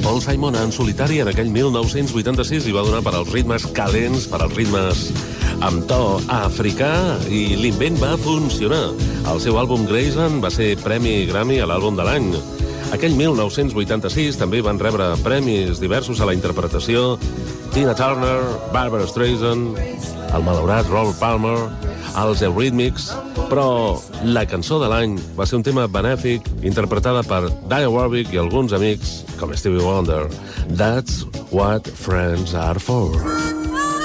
Paul Simon en solitari en aquell 1986 li va donar per als ritmes calents, per als ritmes amb to africà, i l'invent va funcionar. El seu àlbum Graceland va ser premi Grammy a l'àlbum de l'any. Aquell 1986 també van rebre premis diversos a la interpretació Tina Turner, Barbra Streisand, el malaurat Robert Palmer, els Eurythmics, però la cançó de l'any va ser un tema benèfic interpretada per Dionne Warwick i alguns amics com Stevie Wonder. That's what friends are for.